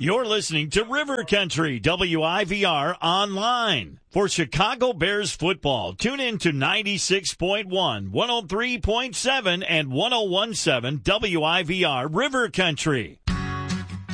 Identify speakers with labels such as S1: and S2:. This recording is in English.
S1: You're listening to River Country WIVR online. For Chicago Bears football, tune in to 96.1, 103.7, and 101.7 WIVR River Country.